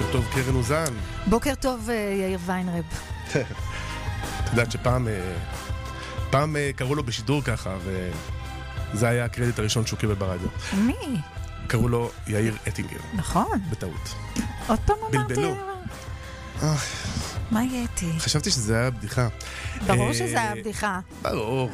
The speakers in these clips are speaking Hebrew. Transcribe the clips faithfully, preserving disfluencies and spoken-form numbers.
טוב, קרן אוזן. בוקר טוב, יאיר ויינרב. את יודעת שפעם פעם קראו לו בשידור ככה, וזה היה הקרדיט הראשון שהוא קיבל ברדיו. מי? קראו לו יאיר אטינגר. נכון. בטעות. עוד פעם אמרתי... בלבלו. מה יאתי? חשבתי שזה היה בדיחה. ברור שזה היה בדיחה. ברור.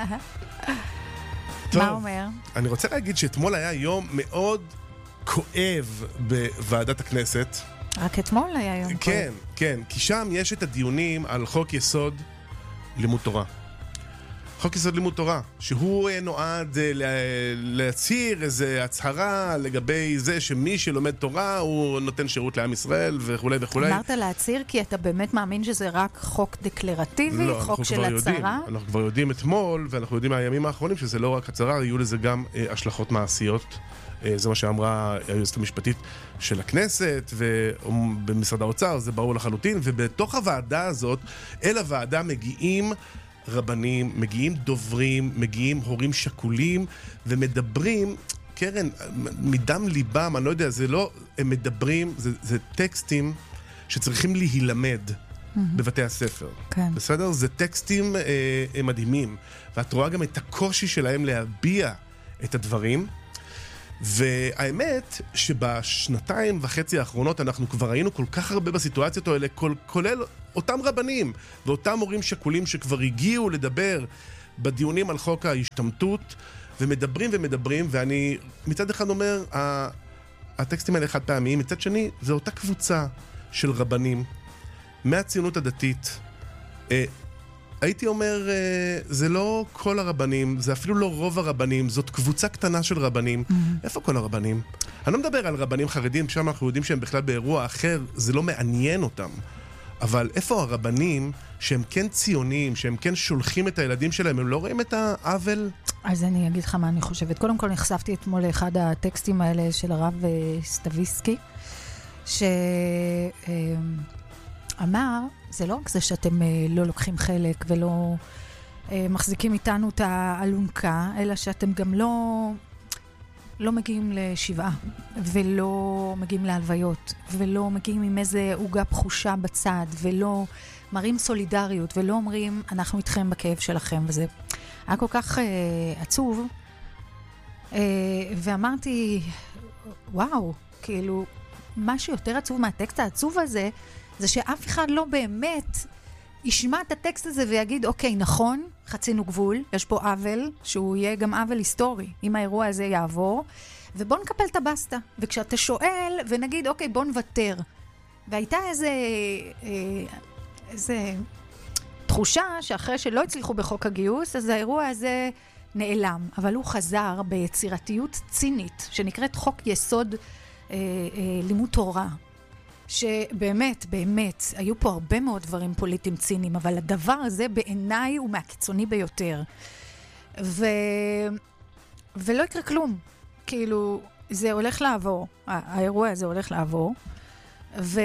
מה אומר? אני רוצה להגיד שאתמול היה יום מאוד כואב בוועדת הכנסת. רק אתמול היה יום כואב. כן, כן, כי שם יש את הדיונים על חוק יסוד לימוד תורה. חוק יסוד לימוד תורה, שהוא נועד להצהיר איזו הצהרה לגבי זה שמי שלומד תורה הוא נותן שירות לעם ישראל וכו' וכו'. אמרת להצהיר כי אתה באמת מאמין שזה רק חוק דקלרטיבי, לא, חוק של הצהרה? אנחנו כבר יודעים אתמול, ואנחנו יודעים מהימים האחרונים שזה לא רק הצהרה, יהיו לזה גם אה, השלכות מעשיות. אה, זה מה שאמרה היועצת המשפטית של הכנסת ובמשרד האוצר, זה ברור לחלוטין, ובתוך הוועדה הזאת, אל הוועדה מגיעים רבנים, מגיעים דוברים, מגיעים הורים שקולים, ומדברים, קרן, מדם ליבם, אני לא יודע, זה לא, הם מדברים, זה, זה טקסטים שצריכים להילמד mm-hmm. בבתי הספר. כן. בסדר? זה טקסטים אה, מדהימים, ואת רואה גם את הקושי שלהם להביע את הדברים, והאמת שבשנתיים וחצי האחרונות אנחנו כבר ראינו כל כך הרבה בסיטואציות האלה, כולל אותם רבנים ואותם הורים שקולים שכבר הגיעו לדבר בדיונים על חוק ההשתמטות, ומדברים ומדברים, ואני מצד אחד אומר, הטקסטים האלה חד פעמיים, מצד שני, זה אותה קבוצה של רבנים מהציונות הדתית. הייתי אומר, זה לא כל הרבנים, זה אפילו לא רוב הרבנים, זאת קבוצה קטנה של רבנים. Mm-hmm. איפה כל הרבנים? אני לא מדבר על רבנים חרדים, שם אנחנו יודעים שהם בכלל באירוע אחר, זה לא מעניין אותם. אבל איפה הרבנים שהם כן ציונים, שהם כן שולחים את הילדים שלהם, הם לא רואים את העוול? אז אני אגיד לך מה אני חושבת. קודם כל נחשפתי אתמול לאחד הטקסטים האלה של הרב סטוויסקי, שאמר, זה לא רק זה שאתם לא לוקחים חלק ולא מחזיקים איתנו את האלונקה, אלא שאתם גם לא, לא מגיעים לשבעה, ולא מגיעים להלוויות, ולא מגיעים עם איזה עוגה פחושה בצד, ולא מראים סולידריות, ולא אומרים, אנחנו איתכם בכאב שלכם, וזה היה כל כך uh, עצוב, uh, ואמרתי, וואו, כאילו, מה שיותר עצוב מהטקסט העצוב הזה, זה שאף אחד לא באמת ישמע את הטקסט הזה ויגיד, אוקיי, נכון, חצינו גבול, יש פה עוול, שהוא יהיה גם עוול היסטורי, אם האירוע הזה יעבור, ובוא נקפל את הבסטה. וכשאתה שואל, ונגיד, אוקיי, בוא נוותר. והייתה איזה, איזה תחושה שאחרי שלא הצליחו בחוק הגיוס, אז האירוע הזה נעלם. אבל הוא חזר ביצירתיות צינית, שנקראת חוק יסוד אה, אה, לימוד תורה. שבאמת, באמת, היו פה הרבה מאוד דברים פוליטיים ציניים, אבל הדבר הזה בעיניי הוא מהקיצוני ביותר. ו... ולא יקרה כלום. כאילו, זה הולך לעבור. האירוע הזה הולך לעבור. ו...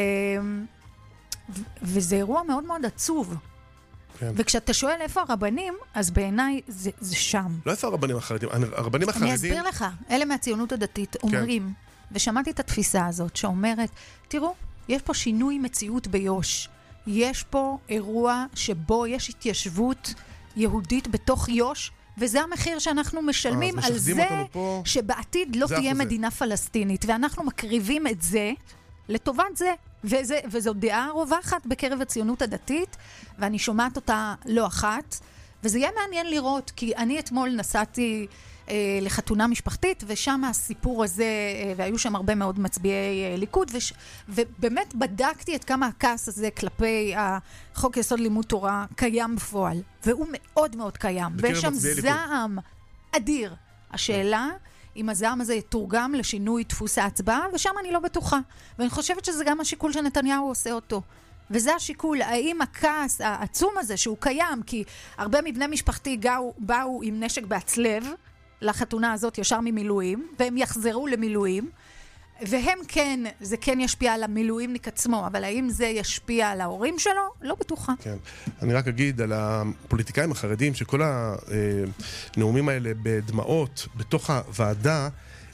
וזה אירוע מאוד מאוד עצוב. כן. וכשאתה שואל איפה הרבנים, אז בעיניי זה, זה שם. לא איפה הרבנים החרדים. הרבנים החרדים... אני אסביר לך. אלה מהציונות הדתית אומרים, כן. ושמעתי את התפיסה הזאת שאומרת, תראו, יש פה שינוי מציאות ביוש. יש פה אירוע שבו יש התיישבות יהודית בתוך יוש, וזה המחיר שאנחנו משלמים על זה שבעתיד לא תהיה מדינה פלסטינית, ואנחנו מקריבים את זה לטובת זה, וזה, וזו דעה רווחת בקרב הציונות הדתית, ואני שומעת אותה לא אחת, וזה יהיה מעניין לראות, כי אני אתמול נסעתי אה, לחתונה משפחתית, ושם הסיפור הזה, אה, והיו שם הרבה מאוד מצביעי אה, ליכוד, וש, ובאמת בדקתי את כמה הכעס הזה כלפי החוק יסוד לימוד תורה קיים בפועל, והוא מאוד מאוד קיים, ויש שם זעם אדיר. השאלה, אם הזעם הזה יתורגם לשינוי דפוס ההצבעה, ושם אני לא בטוחה. ואני חושבת שזה גם השיקול שנתניהו עושה אותו. וזה השיקול, האם הכעס העצום הזה שהוא קיים, כי הרבה מבני משפחתי גאו, באו עם נשק בהצלב לחתונה הזאת ישר ממילואים, והם יחזרו למילואים, והם כן, זה כן ישפיע על המילואימניק עצמו, אבל האם זה ישפיע על ההורים שלו? לא בטוחה. כן. אני רק אגיד על הפוליטיקאים החרדים, שכל הנאומים האלה בדמעות בתוך הוועדה,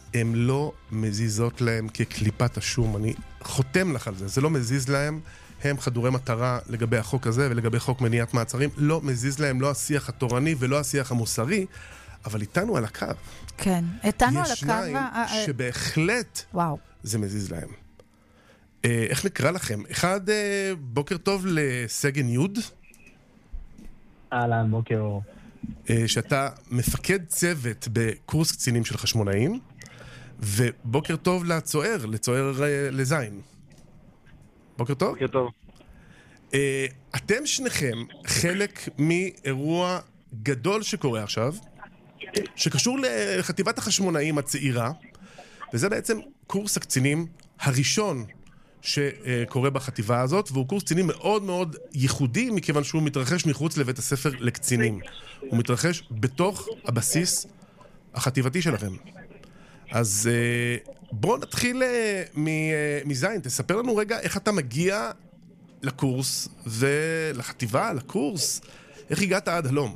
הם לא מזיזות להם כקליפת השום. אני חותם לך על זה, זה לא מזיז להם. הם חדורי מטרה לגבי החוק הזה ולגבי חוק מניעת מעצרים. לא מזיז להם לא השיח התורני ולא השיח המוסרי, אבל איתנו על הקו. כן, איתנו על הקו. יש שניים שבהחלט וואו. זה מזיז להם. איך נקרא לכם? אחד, בוקר טוב לסגן יוד. אהלן, בוקר אור. שאתה מפקד צוות בקורס קצינים של חשמונאים, ובוקר טוב לצוער, לצוער לזין. בוקר טוב. בוקר טוב. אתם שניכם חלק מאירוע גדול שקורה עכשיו, שקשור לחטיבת החשמונאים הצעירה, וזה בעצם קורס הקצינים הראשון שקורה בחטיבה הזאת, והוא קורס קצינים מאוד מאוד ייחודי, מכיוון שהוא מתרחש מחוץ לבית הספר לקצינים. הוא מתרחש בתוך הבסיס החטיבתי שלכם. אז בואו נתחיל מזין, תספר לנו רגע איך אתה מגיע לקורס ולחטיבה, לקורס, איך הגעת עד הלום?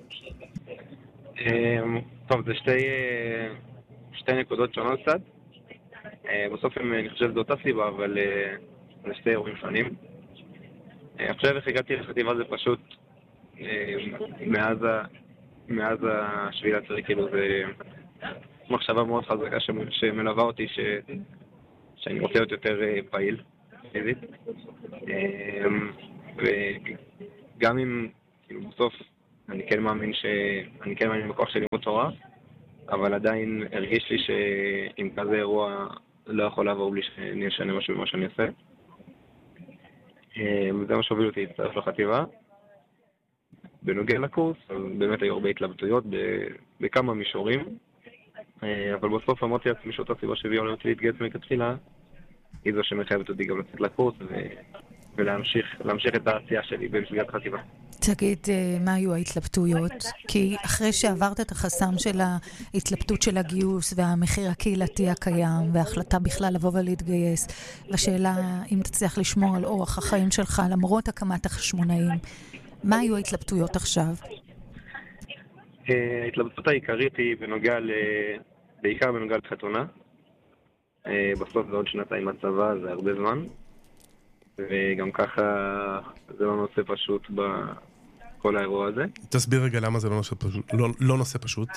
טוב, זה שתי, שתי נקודות שונות קצת. בסוף אני חושב שזו אותה סיבה, אבל זה שתי אירועים שונים. עכשיו איך הגעתי לחטיבה זה פשוט מאז, מאז השביל הצרי, כאילו זה מחשבה מאוד חזקה שמלווה אותי ש, שאני רוצה להיות יותר פעיל, פיזית. וגם אם, כאילו בסוף אני כן מאמין ש... אני כן מאמין בכוח של לימוד תורה, אבל עדיין הרגיש לי שאם כזה אירוע לא יכול לעבור בלי שאני אשנה משהו במה שאני עושה. וזה מה שהוביל אותי להצטרף לחטיבה. בנוגע לקורס, באמת היו הרבה התלבטויות בכמה מישורים, אבל בסוף אמרתי לעצמי שאותה סיבה שהביאה אותי להתגייס מכתחילה, היא זו שמחייבת אותי גם לצאת לקורס ולהמשיך להמשיך את העשייה שלי במסגרת חטיבה. תגיד, מה היו ההתלבטויות? כי אחרי שעברת את החסם של ההתלבטות של הגיוס והמחיר הקהילתי הקיים וההחלטה בכלל לבוא ולהתגייס, והשאלה אם תצליח לשמור על אורח החיים שלך למרות הקמת החשמונאים, מה היו ההתלבטויות עכשיו? ההתלבטות העיקרית היא בנוגע ל... בעיקר בנוגע לחתונה. בסוף זה עוד שנתיים בצבא, זה הרבה זמן. וגם ככה זה לא נושא פשוט בכל האירוע הזה. תסביר רגע למה זה לא נושא פשוט. לא, לא נושא פשוט.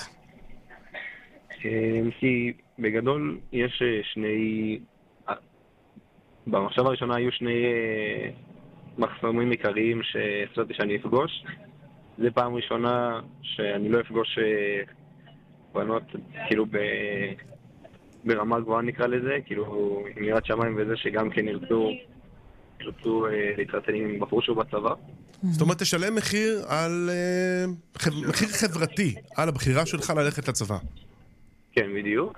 כי בגדול יש שני... במחשבה הראשונה היו שני מחסומים עיקריים שחשבתי שאני אפגוש. זה פעם ראשונה שאני לא אפגוש בנות כאילו ב... ברמה גבוהה נקרא לזה, כאילו עם יראת שמיים וזה שגם כן ירצו ירצו להתחתן עם בחור שהוא בצבא. זאת אומרת, תשלם מחיר על מחיר חברתי, על הבחירה שלך ללכת לצבא. כן, בדיוק.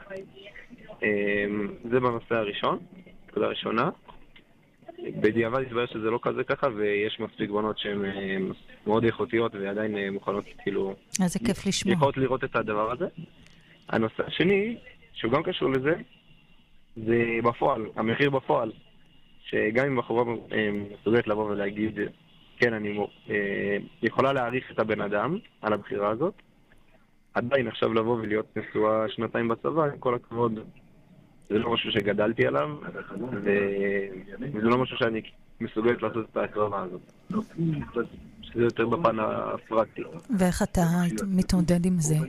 זה בנושא הראשון, נקודה ראשונה. בדיעבד התברר שזה לא כזה ככה, ויש מספיק בנות שהן מאוד איכותיות ועדיין מוכנות כאילו... אז זה כיף לשמוע. יכולות לראות את הדבר הזה. הנושא השני, שהוא גם קשור לזה, זה בפועל, המחיר בפועל. שגם אם בחורה מסוגלת לבוא ולהגיד, כן, אני יכולה להעריך את הבן אדם על הבחירה הזאת, עדיין עכשיו לבוא ולהיות נשואה שנתיים בצבא, עם כל הכבוד, זה לא משהו שגדלתי עליו, וזה לא משהו שאני מסוגלת לעשות את ההקרבה הזאת. שזה יותר בפן הפרקטי. ואיך אתה מתמודד עם זה?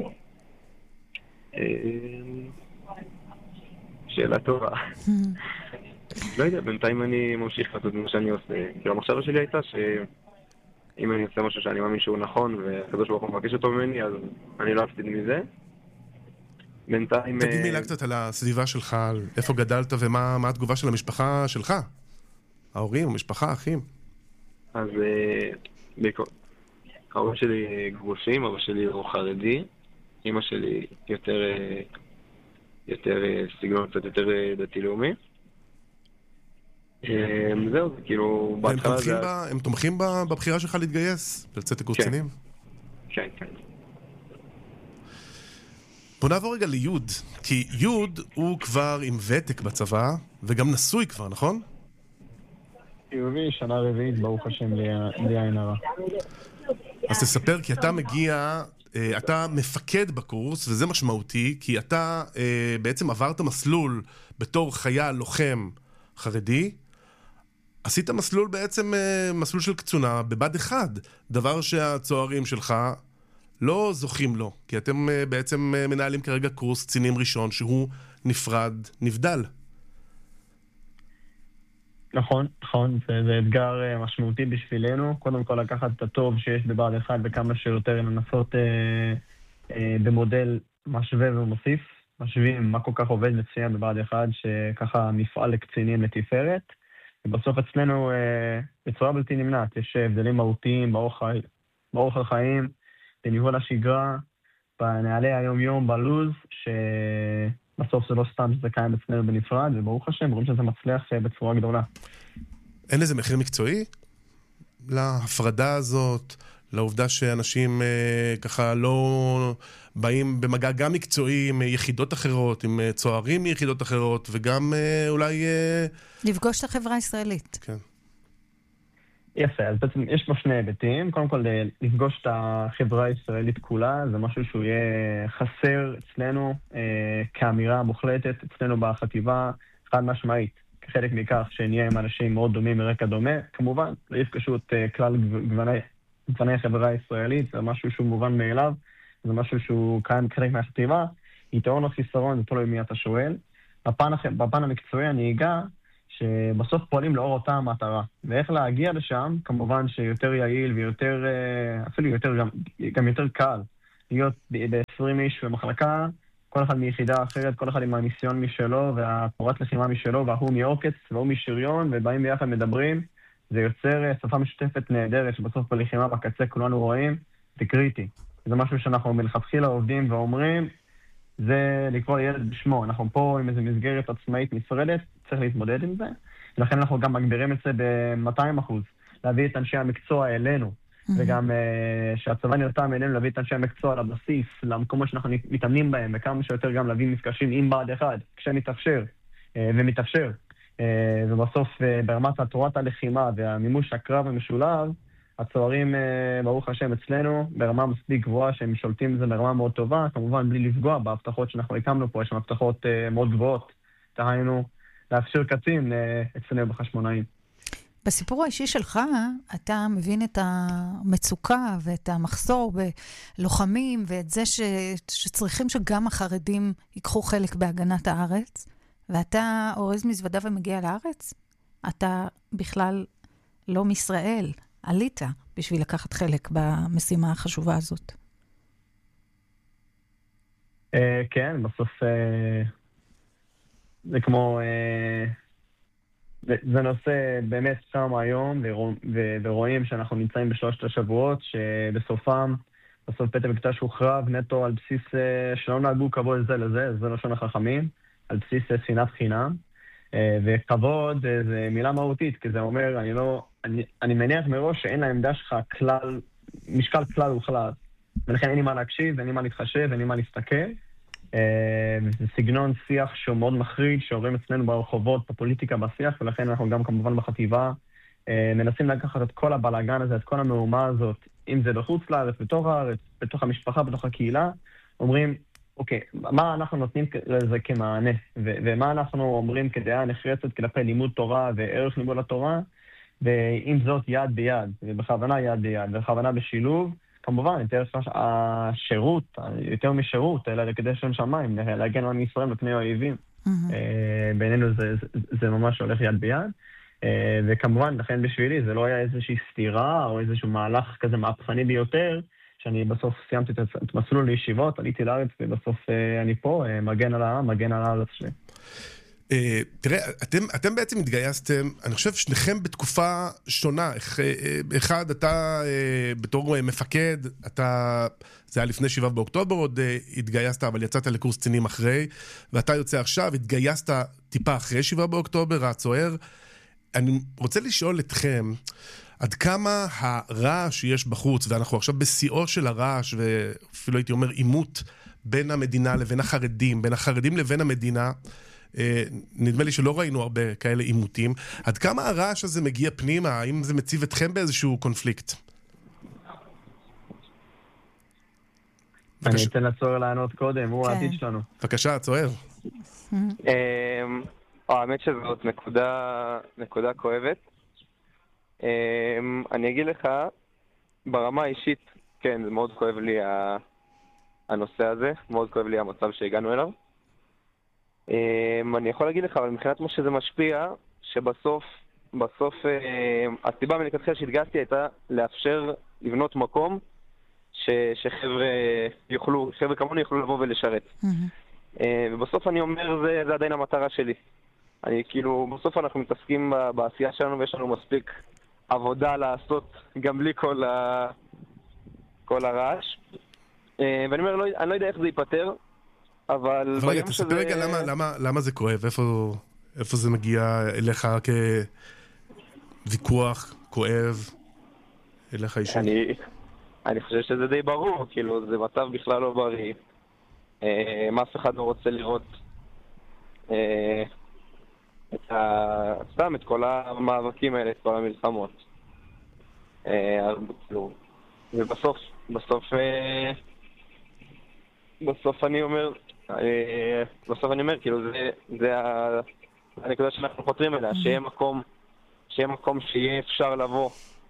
שאלה טובה. לא יודע, בינתיים אני ממשיך לעשות מה שאני עושה. כאילו המחשבה שלי הייתה שאם אני עושה משהו שאני מאמין שהוא נכון והקדוש ברוך הוא מבקש אותו ממני, אז אני לא אפסיד מזה. בינתיים... תגיד מילה קצת על הסביבה שלך, על איפה גדלת ומה התגובה של המשפחה שלך? ההורים, המשפחה, אחים. אז ההורים שלי גרושים, אבא שלי הוא חרדי, אמא שלי יותר יותר סגנון קצת יותר דתי-לאומי. זהו, כאילו... הם תומכים בבחירה שלך להתגייס? לצאת לקורס קצינים? כן, כן. בוא נעבור רגע ליוד, כי יוד הוא כבר עם ותק בצבא, וגם נשוי כבר, נכון? יובי, שנה רביעית, ברוך השם, בלי עין הרע. אז תספר, כי אתה מגיע אתה מפקד בקורס, וזה משמעותי, כי אתה בעצם עברת מסלול בתור חייל לוחם חרדי, עשית מסלול בעצם, מסלול של קצונה בבד אחד, דבר שהצוערים שלך לא זוכים לו, כי אתם בעצם מנהלים כרגע קורס קצינים ראשון שהוא נפרד, נבדל. נכון, נכון, זה, זה אתגר משמעותי בשבילנו. קודם כל לקחת את הטוב שיש בבה"ד אחד וכמה שיותר לנסות אה, אה, במודל משווה ומוסיף. משווים מה כל כך עובד מצוין בבה"ד אחד, שככה מפעל לקצינים לתפארת. ובסוף אצלנו אה, בצורה בלתי נמנעת, יש הבדלים מהותיים באורח החיים, בניהול השגרה, בנהלי היום-יום, בלוז, שבסוף זה לא סתם שזה קיים אצלנו בנפרד, וברוך השם, רואים שזה מצליח בצורה גדולה. אין איזה מחיר מקצועי להפרדה הזאת, לעובדה שאנשים אה, ככה לא באים במגע גם מקצועי עם יחידות אחרות, עם צוערים מיחידות אחרות, וגם אה, אולי... אה... לפגוש את החברה הישראלית. כן. יפה, אז בעצם יש פה שני היבטים. קודם כל, לפגוש את החברה הישראלית כולה, זה משהו שהוא יהיה חסר אצלנו אה, כאמירה מוחלטת, אצלנו בחטיבה, חד משמעית, כחלק מכך שנהיה עם אנשים מאוד דומים מרקע דומה. כמובן, לא יפגשו את אה, כלל גווני, גווני החברה הישראלית, זה משהו שהוא מובן מאליו, זה משהו שהוא קיים כחלק מהחטיבה, יתרון או חיסרון, זה תלוי מי אתה שואל. בפן, בפן המקצועי אני אגע, שבסוף פועלים לאור אותה המטרה. ואיך להגיע לשם, כמובן שיותר יעיל ויותר, אפילו יותר, גם, גם יותר קל, להיות ב-עשרים איש במחלקה, כל אחד מיחידה אחרת, כל אחד עם הניסיון משלו, והפורת לחימה משלו, והוא מעוקץ, והוא משריון, ובאים ביחד מדברים, זה יוצר שפה משותפת נהדרת, שבסוף בלחימה בקצה כולנו רואים, זה קריטי. זה משהו שאנחנו מלכתחילה עובדים ואומרים, זה לקרוא ילד בשמו. אנחנו פה עם איזו מסגרת עצמאית נפרדת, צריך להתמודד עם זה. ולכן אנחנו גם מגבירים את זה ב-מאתיים אחוז. להביא את אנשי המקצוע אלינו, וגם uh, שהצבא נרתם אלינו להביא את אנשי המקצוע לבסיס, למקומות שאנחנו מתאמנים בהם, וכמה שיותר גם להביא מפגשים עם בה"ד אחד, כשמתאפשר uh, ומתאפשר. Uh, ובסוף uh, ברמת תורת הלחימה והמימוש הקרב המשולב, הצוערים, ברוך השם, אצלנו, ברמה מספיק גבוהה, שהם שולטים בזה ברמה מאוד טובה, כמובן בלי לפגוע בהבטחות שאנחנו הקמנו פה, יש שם הבטחות מאוד גבוהות, תהיינו, להכשיר קצין אצלנו בחשמונאים. בסיפור האישי שלך, אתה מבין את המצוקה ואת המחסור בלוחמים, ואת זה ש... שצריכים שגם החרדים ייקחו חלק בהגנת הארץ, ואתה אורז מזוודה ומגיע לארץ? אתה בכלל לא מישראל. עלית בשביל לקחת חלק במשימה החשובה הזאת. כן, בסוף זה כמו, זה נושא באמת שם היום, ורואים שאנחנו נמצאים בשלושת השבועות, שבסופם, בסוף בית המקדש הוחרב נטו על בסיס שלא נהגו כבוד זה לזה, זה לשון החכמים, על בסיס שנאת חינם, וכבוד זה מילה מהותית, כי זה אומר, אני לא... אני, אני מניח מראש שאין לעמדה שלך כלל, משקל כלל וכלל. ולכן אין לי מה להקשיב, אין לי מה להתחשב, אין לי מה להסתכל. אה, זה סגנון שיח שהוא מאוד מחריד, שעוברים אצלנו ברחובות, בפוליטיקה, בשיח, ולכן אנחנו גם כמובן בחטיבה אה, מנסים לקחת את כל הבלגן הזה, את כל המהומה הזאת, אם זה בחוץ לארץ, בתוך הארץ, בתוך המשפחה, בתוך הקהילה, אומרים, אוקיי, מה אנחנו נותנים לזה כמענה, ו- ומה אנחנו אומרים כדעה נחרצת כלפי לימוד תורה וערך לימוד התורה, ועם זאת יד ביד, ובכוונה יד ביד, ובכוונה בשילוב, כמובן, יותר השירות, יותר משירות, אלא לקדש שם שמיים, להגן על ישראל מפני האויבים. בינינו זה, זה, זה ממש הולך יד ביד, וכמובן, לכן בשבילי, זה לא היה איזושהי סתירה, או איזשהו מהלך כזה מהפכני ביותר, שאני בסוף סיימתי את מסלול לישיבות, עליתי לארץ, ובסוף אני פה, מגן על העם, מגן על הארץ שלי. Uh, תראה, אתם, אתם בעצם התגייסתם, אני חושב שניכם בתקופה שונה. אחד, אתה uh, בתור מפקד, אתה, זה היה לפני שבעה באוקטובר, עוד uh, התגייסת, אבל יצאת לקורס קצינים אחרי, ואתה יוצא עכשיו, התגייסת טיפה אחרי שבעה באוקטובר, הצוער. אני רוצה לשאול אתכם, עד כמה הרעש שיש בחוץ, ואנחנו עכשיו בשיאו של הרעש, ואפילו הייתי אומר עימות בין המדינה לבין החרדים, בין החרדים לבין המדינה, נדמה לי שלא ראינו הרבה כאלה עימותים. עד כמה הרעש הזה מגיע פנימה? האם זה מציב אתכם באיזשהו קונפליקט? אני אתן לצוער לענות קודם, הוא העתיד שלנו. בבקשה, צוער. האמת שזאת נקודה כואבת. אני אגיד לך, ברמה האישית, כן, זה מאוד כואב לי הנושא הזה, מאוד כואב לי המצב שהגענו אליו. אני יכול להגיד לך, אבל מבחינת מה שזה משפיע, שבסוף, בסוף, הסיבה מלכתחילה שהתגייסתי הייתה לאפשר לבנות מקום שחבר'ה יוכלו, חבר'ה כמוני יוכלו לבוא ולשרת. ובסוף אני אומר, זה, זה עדיין המטרה שלי. אני כאילו, בסוף אנחנו מתעסקים בעשייה שלנו ויש לנו מספיק עבודה לעשות גם בלי כל, ה... כל הרעש. ואני אומר, לא, אני לא יודע איך זה ייפטר, אבל... אבל רגע, תספר שזה... רגע למה, למה, למה זה כואב, איפה, איפה זה מגיע אליך כוויכוח כואב, אליך אישית? אני, אני חושב שזה די ברור, כאילו, זה מצב בכלל לא בריא. אף אחד לא רוצה לראות את ה... סתם, את כל המאבקים האלה, את כל המלחמות. ובסוף, בסוף, בסוף אני אומר, בסוף אני אומר, כאילו, זה, זה הנקודה שאנחנו חותרים אליה, שיהיה מקום, שיהיה מקום שיהיה אפשר לבוא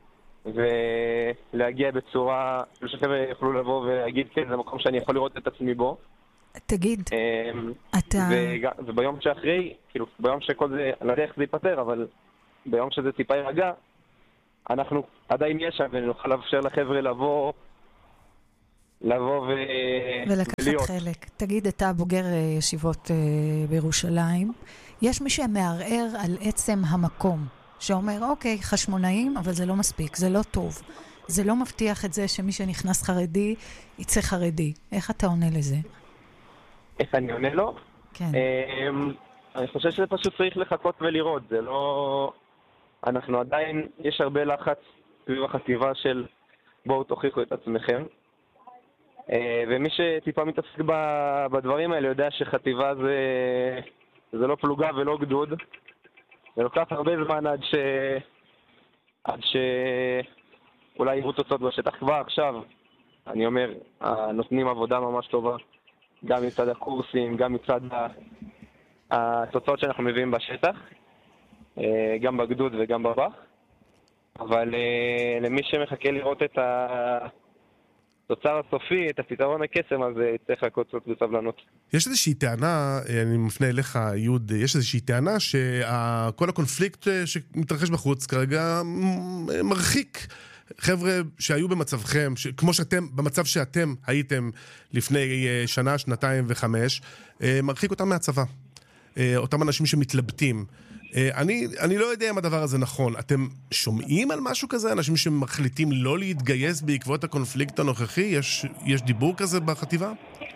ולהגיע בצורה, שחבר'ה יוכלו לבוא ולהגיד, כן, זה מקום שאני יכול לראות את עצמי בו. תגיד, אתה... וביום שאחרי, כאילו, ביום שכל זה, אני לא יודע איך זה ייפטר, אבל ביום שזה טיפה ירגע, אנחנו עדיין יש שם, ונוכל לאפשר לחבר'ה לבוא, לבוא ו... ולקחת חלק. תגיד, אתה בוגר ישיבות בירושלים, יש מי שמערער על עצם המקום, שאומר, אוקיי, חשמונאים, אבל זה לא מספיק, זה לא טוב. זה לא מבטיח את זה שמי שנכנס חרדי, יצא חרדי. איך אתה עונה לזה? איך אני עונה לו? כן. אני חושב שזה פשוט צריך לחכות ולראות. זה לא... אנחנו עדיין, יש הרבה לחץ סביב החטיבה של בואו תוכיחו את עצמכם. ומי שטיפה מתעסק בדברים האלה יודע שחטיבה זה, זה לא פלוגה ולא גדוד. זה לוקח הרבה זמן עד ש... עד ש... אולי יראו תוצאות בשטח. כבר עכשיו, אני אומר, נותנים עבודה ממש טובה. גם מצד הקורסים, גם מצד התוצאות שאנחנו מביאים בשטח, גם בגדוד וגם בבח. אבל למי שמחכה לראות את התוצר הסופי, את הפתרון הקסם, אז צריך לחכות קצת בסבלנות. יש איזושהי טענה, אני מפנה אליך, יוד, יש איזושהי טענה שכל הקונפליקט שמתרחש בחוץ כרגע מרחיק חבר'ה שהיו במצבכם, כמו שאתם, במצב שאתם הייתם לפני שנה, שנתיים וחמש, מרחיק אותם מהצבא. אותם אנשים שמתלבטים. אני, אני לא יודע אם הדבר הזה נכון. אתם שומעים על משהו כזה? אנשים שמחליטים לא להתגייס בעקבות הקונפליקט הנוכחי? יש, יש דיבור כזה בחטיבה?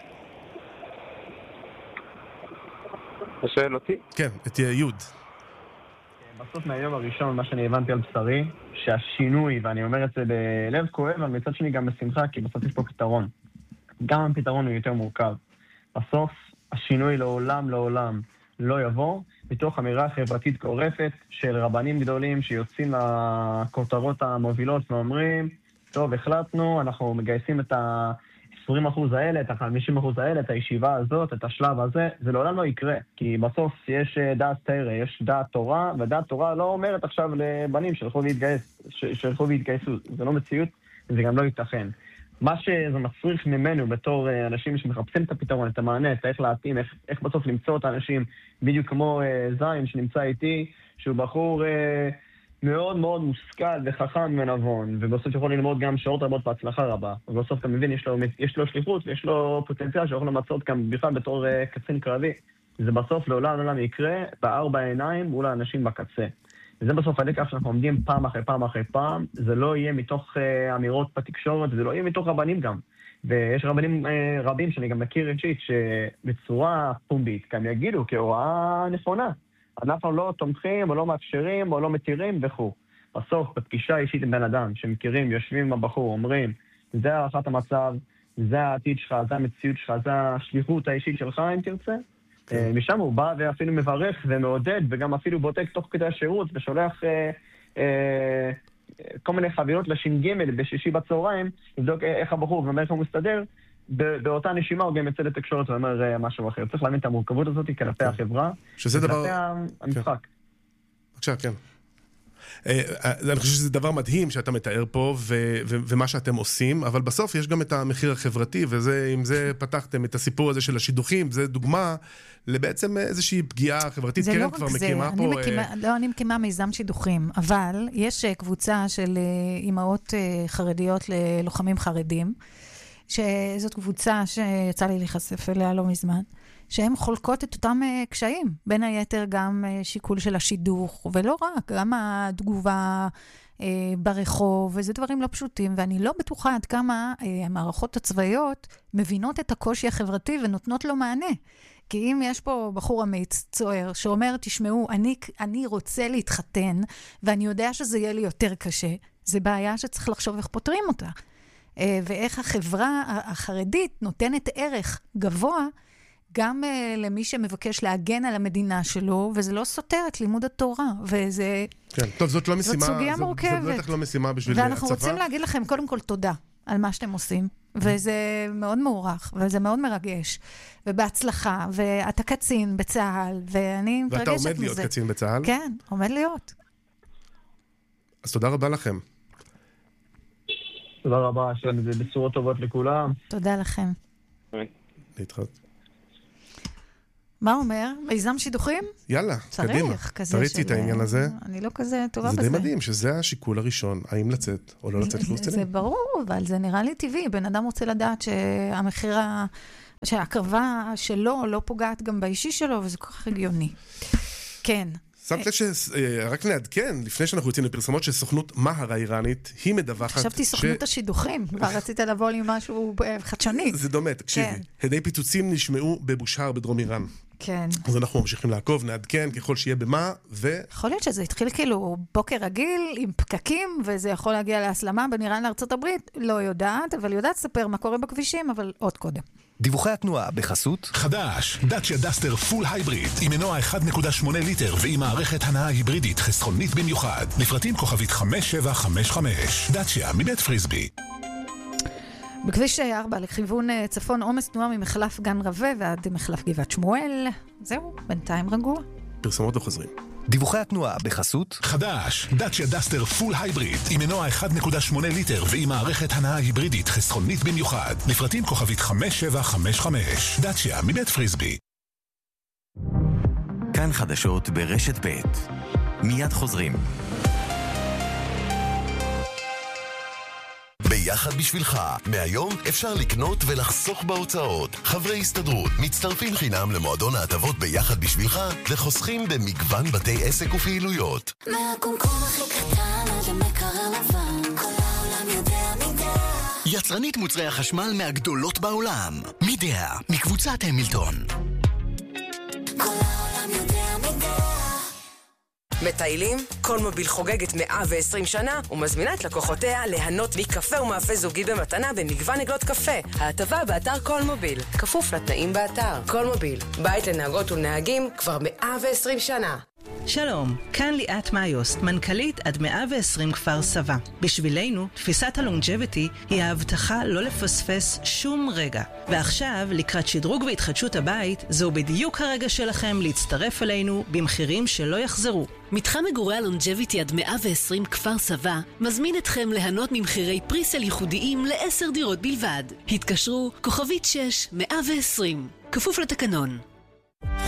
אתה שואל אותי? כן, את יוד. בסוף מהיום הראשון, מה שאני הבנתי על בשרי, שהשינוי, ואני אומר את זה בלב כואב, אבל מצד שני גם בשמחה, כי בסוף יש פה פתרון. גם הפתרון הוא יותר מורכב. בסוף, השינוי לעולם, לעולם לא יבוא, מתוך אמירה חברתית גורפת של רבנים גדולים שיוצאים לכותרות המובילות ואומרים, טוב, החלטנו, אנחנו מגייסים את ה-עשרים אחוז האלה, את ה-חמישים אחוז האלה, את הישיבה הזאת, את השלב הזה, זה לעולם לא יקרה, כי בסוף יש דעת תורה, יש דעת תורה, ודעת תורה לא אומרת עכשיו לבנים שהלכו להתגייס, שהלכו והתגייסו, זה לא מציאות, זה גם לא ייתכן. מה שזה מצריך ממנו בתור אנשים שמחפשים את הפתרון, את המענה, את איך להתאים, איך, איך בסוף למצוא את האנשים, בדיוק כמו אה, זין שנמצא איתי, שהוא בחור אה, מאוד מאוד מושכל וחכם ונבון, ובסוף יכול ללמוד גם שעות רבות בהצלחה רבה. ובסוף אתה מבין, יש לו, יש לו שליחות ויש לו פוטנציאל שיכול למצות כאן בכלל בתור אה, קצין קרבי. זה בסוף לעולם לעולם יקרה בארבע עיניים מול האנשים בקצה. וזה בסוף הלקח שאנחנו עומדים פעם אחרי פעם אחרי פעם, זה לא יהיה מתוך uh, אמירות בתקשורת, זה לא יהיה מתוך רבנים גם. ויש רבנים uh, רבים שאני גם מכיר אישית, שבצורה פומבית, גם יגידו כהוראה נכונה. אנחנו לא תומכים או לא מאפשרים או לא מתירים וכו'. בסוף, בפגישה אישית עם בן אדם, שמכירים, יושבים עם הבחור, אומרים, זה הערכת המצב, זה העתיד שלך, זה המציאות שלך, זה השליחות האישית שלך, אם תרצה. משם הוא בא ואפילו מברך ומעודד, וגם אפילו בודק תוך כדי השירות, ושולח אה, אה, כל מיני חבילות לש"ג בשישי בצהריים, לבדוק איך הבחור ואומר איך הוא מסתדר, באותה נשימה הוא גם יצא לתקשורת ואומר משהו אחר. צריך להבין את המורכבות הזאת כלפי החברה, שזה דבר... כלפי המשחק. בבקשה, כן. אני חושב שזה דבר מדהים שאתה מתאר פה, ומה שאתם עושים, אבל בסוף יש גם את המחיר החברתי, ועם זה פתחתם את הסיפור הזה של השידוכים, זה דוגמה לבעצם איזושהי פגיעה חברתית. זה לא רק זה, לא, אני מקימה מיזם שידוכים, אבל יש קבוצה של אימהות חרדיות ללוחמים חרדים, שזאת קבוצה שיצא לי להיחשף אליה לא מזמן, שהן חולקות את אותם קשיים, בין היתר גם שיקול של השידוך, ולא רק, גם התגובה ברחוב, וזה דברים לא פשוטים, ואני לא בטוחה עד כמה המערכות הצבאיות מבינות את הקושי החברתי ונותנות לו מענה. כי אם יש פה בחור אמיץ, צוער, שאומר, תשמעו, אני, אני רוצה להתחתן, ואני יודע שזה יהיה לי יותר קשה, זה בעיה שצריך לחשוב איך פותרים אותה. ואיך החברה החרדית נותנת ערך גבוה, גם uh, למי שמבקש להגן על המדינה שלו, וזה לא סותר את לימוד התורה, וזה... כן, טוב, זאת לא משימה... זאת סוגיה זאת, מורכבת. זאת בטח לא משימה בשביל הצבא. ואנחנו רוצים להגיד לכם, קודם כל, תודה על מה שאתם עושים, וזה מאוד מעורך, וזה מאוד מרגש, ובהצלחה, ואתה קצין בצהל, ואני מתרגשת מזה. ואתה עומד להיות קצין בצהל? כן, עומד להיות. אז תודה רבה לכם. תודה רבה, שזה בשורות טובות לכולם. תודה לכם. להתחרות. מה אומר? מיזם שידוכים? יאללה, קדימה. תריצי את העניין הזה. אני לא כזה טובה בזה. זה די מדהים שזה השיקול הראשון, האם לצאת או לא לצאת קורס קצינים. זה ברור, אבל זה נראה לי טבעי. בן אדם רוצה לדעת שהמחיר, שההקרבה שלו לא פוגעת גם באישי שלו, וזה כל כך הגיוני. כן. שמת לב שרק נעדכן, לפני שאנחנו יוצאים לפרסומות, שסוכנות מהר האיראנית, היא מדווחת... חשבתי סוכנות השידוכים, כבר רצית לבוא לי משהו חדשני. זה דומה, תקשיבי. הדי פיצוצים נשמעו בבושהר בדרום איראן. כן. אז אנחנו ממשיכים לעקוב, נעדכן ככל שיהיה במה, ו... יכול להיות שזה התחיל כאילו בוקר רגיל, עם פקקים, וזה יכול להגיע להסלמה בין איראן לארצות הברית, לא יודעת, אבל יודעת לספר מה קורה בכבישים, אבל עוד קודם. דיווחי התנועה בחסות חדש, דאצ'יה דסטר פול הייבריד עם מנוע אחד נקודה שמונה ליטר ועם מערכת הנעה היברידית חסכונית במיוחד. לפרטים כוכבית חמש שבע חמש חמש. דאצ'יה מבית פריסבי. בכביש ארבע לכיוון צפון עומס תנועה ממחלף גן רווה ועד מחלף גבעת שמואל. זהו, בינתיים רגוע. פרסומות וחוזרים. דיווחי התנועה בחסות חדש, דאצ'יה דסטר פול הייבריד עם מנוע אחד נקודה שמונה ליטר ועם מערכת הנעה היברידית חסכונית במיוחד. לפרטים כוכבית חמש שבע חמש חמש. דאצ'יה מבית פריסבי. כאן חדשות ברשת ב'. מיד חוזרים. ביחד בשבילך, מהיום אפשר לקנות ולחסוך בהוצאות. חברי הסתדרות מצטרפים חינם למועדון ההטבות ביחד בשבילך, וחוסכים במגוון בתי עסק ופעילויות. מהקומקום הכי קטן עד המקרר לבן, כל העולם יודע מידע. יצרנית מוצרי החשמל מהגדולות בעולם, מידע, מקבוצת המילטון. כל העולם יודע מידע. מטיילים? קולמוביל חוגגת מאה ועשרים שנה ומזמינה את לקוחותיה ליהנות מקפה ומאפה זוגי במתנה במגוון עגלות קפה. ההטבה באתר קולמוביל, כפוף לתנאים באתר. קולמוביל, בית לנהגות ולנהגים כבר מאה ועשרים שנה. שלום, כאן ליאת מאיוסט, מנכ"לית עד מאה ועשרים כפר סבא. בשבילנו, תפיסת הלונג'ביטי היא ההבטחה לא לפספס שום רגע. ועכשיו, לקראת שדרוג והתחדשות הבית, זהו בדיוק הרגע שלכם להצטרף אלינו במחירים שלא יחזרו. מתחם מגורי הלונג'ביטי עד מאה ועשרים כפר סבא מזמין אתכם ליהנות ממחירי פריסל ייחודיים לעשר דירות בלבד. התקשרו כוכבית שש מאה ועשרים, כפוף לתקנון.